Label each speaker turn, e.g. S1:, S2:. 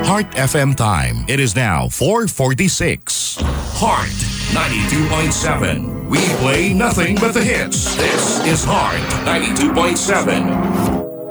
S1: Heart FM time. It is now 4:46. Heart 92.7. We play nothing but the hits. This is Heart 92.7.